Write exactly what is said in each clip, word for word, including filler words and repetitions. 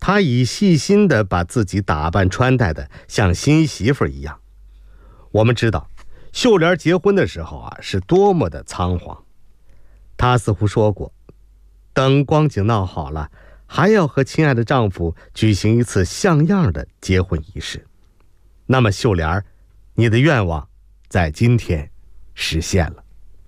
他已细心地把自己打扮穿戴的像新媳妇一样。我们知道秀莲结婚的时候啊，是多么的仓皇。她似乎说过，等光景闹好了，还要和亲爱的丈夫举行一次像样的结婚仪式。那么秀莲，你的愿望在今天实现了。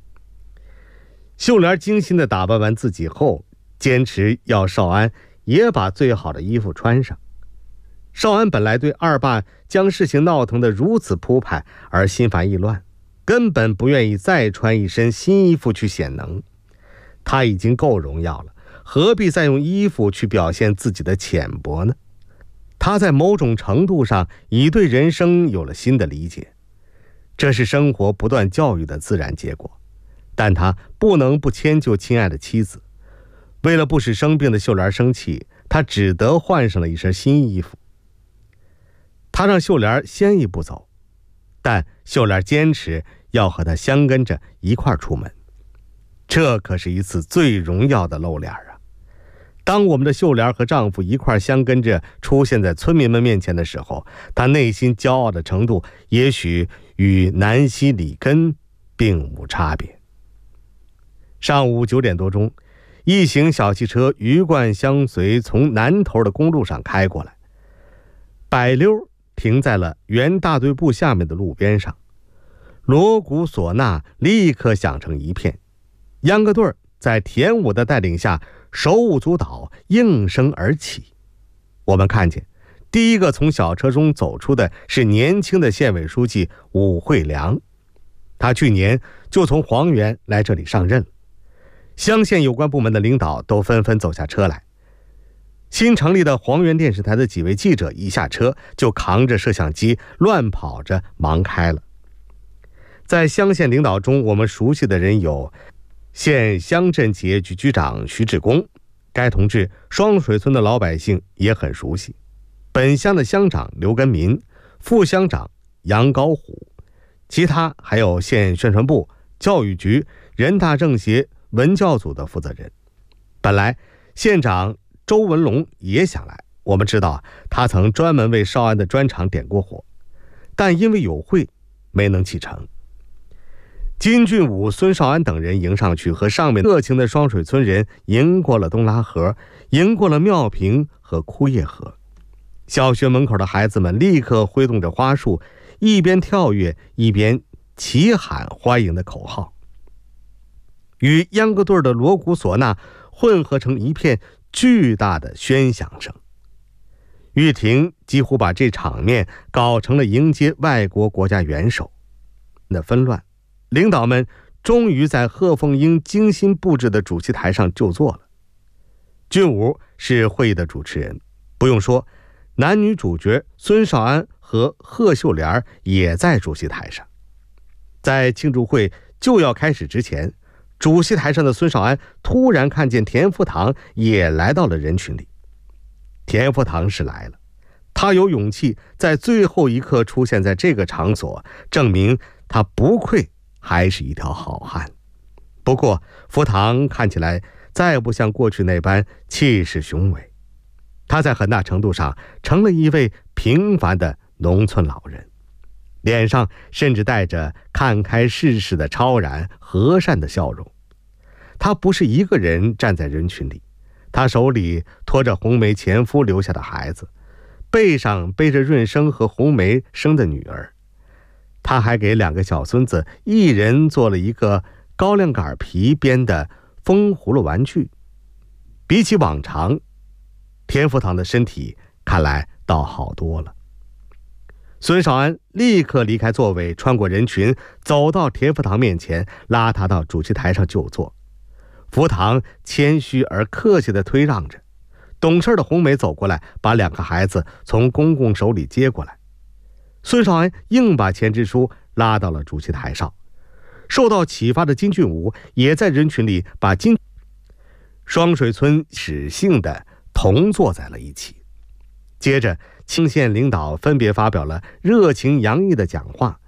秀莲精心地打扮完自己后，坚持要少安也把最好的衣服穿上。少安本来对二爸将事情闹腾得如此铺排而心烦意乱，根本不愿意再穿一身新衣服去显能。他已经够荣耀了，何必再用衣服去表现自己的浅薄呢？他在某种程度上已对人生有了新的理解，这是生活不断教育的自然结果。但他不能不迁就亲爱的妻子，为了不使生病的秀莲生气，他只得换上了一身新衣服。他让秀莲先一步走，但秀莲坚持要和他相跟着一块儿出门。这可是一次最荣耀的露脸啊！当我们的秀莲和丈夫一块儿相跟着出现在村民们面前的时候，她内心骄傲的程度也许与南希里根并无差别。上午九点多钟，一行小汽车鱼贯相随从南头的公路上开过来，柏溜停在了原大队部下面的路边上。锣鼓唢呐立刻响成一片，秧歌队在田武的带领下手舞足蹈，应声而起。我们看见第一个从小车中走出的是年轻的县委书记武惠良，他去年就从黄原来这里上任了。乡县有关部门的领导都纷纷走下车来。新成立的黄原电视台的几位记者一下车就扛着摄像机乱跑着忙开了。在乡县领导中，我们熟悉的人有县乡镇企业局局长徐志功，该同志双水村的老百姓也很熟悉。本乡的乡长刘根民，副乡长杨高虎，其他还有县宣传部、教育局、人大政协文教组的负责人。本来县长周文龙也想来，我们知道他曾专门为少安的专场点过火，但因为有会没能启程。金俊武、孙少安等人迎上去，和上面热情的双水村人迎过了东拉河，迎过了庙坪和枯叶河。小学门口的孩子们立刻挥动着花束，一边跳跃一边齐喊欢迎的口号，与秧歌队的锣鼓唢呐混合成一片巨大的喧响声。玉婷几乎把这场面搞成了迎接外国国家元首的纷乱。领导们终于在贺凤英精心布置的主席台上就座了。俊武是会议的主持人，不用说，男女主角孙少安和贺秀莲也在主席台上。在庆祝会就要开始之前，主席台上的孙少安突然看见田福堂也来到了人群里。田福堂是来了，他有勇气在最后一刻出现在这个场所，证明他不愧还是一条好汉。不过福堂看起来再不像过去那般气势雄伟，他在很大程度上成了一位平凡的农村老人，脸上甚至带着看开世事的超然和善的笑容。他不是一个人站在人群里，他手里托着红梅前夫留下的孩子，背上背着润生和红梅生的女儿。他还给两个小孙子一人做了一个高粱杆皮编的风葫芦玩具。比起往常，田福堂的身体看来倒好多了。孙少安立刻离开座位，穿过人群，走到田福堂面前，拉他到主席台上就坐。福堂谦虚而客气地推让着，懂事的红梅走过来，把两个孩子从公公手里接过来。孙少安硬把钱支书拉到了主席台上。受到启发的金俊武也在人群里把金双水村史姓的同坐在了一起。接着，青县领导分别发表了热情洋溢的讲话，